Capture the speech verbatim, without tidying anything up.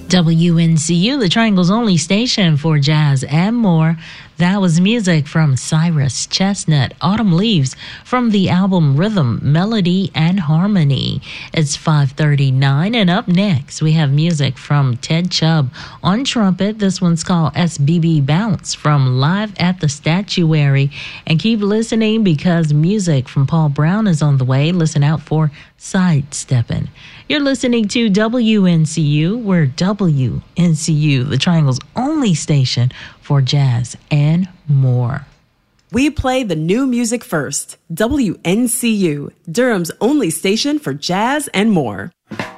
W N C U, the Triangle's only station for jazz and more. That was music from Cyrus Chestnut, Autumn Leaves, from the album Rhythm, Melody, and Harmony. It's five thirty-nine, and up next, we have music from Ted Chubb on trumpet. This one's called S B B Bounce from Live at the Statuary. And keep listening because music from Paul Brown is on the way. Listen out for Sidesteppin'. You're listening to W N C U. We're W N C U, the Triangle's only station for jazz and more. We play the new music first. W N C U, Durham's only station for jazz and more.